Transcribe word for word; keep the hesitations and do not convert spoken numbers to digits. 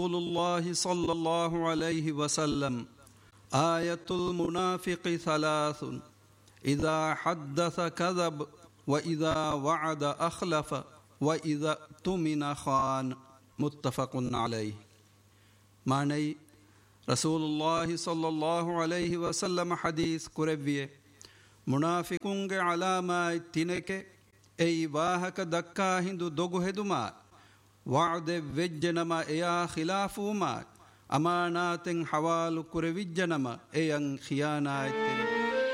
رسول الله صلى الله عليه وسلم آية المنافق ثلاث إذا حدث كذب وإذا وعد أخلف وإذا اؤتمن خان متفق عليه. معنی رسول الله صلى الله عليه وسلم حدیث کربیے منافقونگ علامہ تینکے ای واہک دکا ہندو دوگو ہدما وعد وجنما ایا خلافوما اماناتن حوال کروجنما ایان خیانات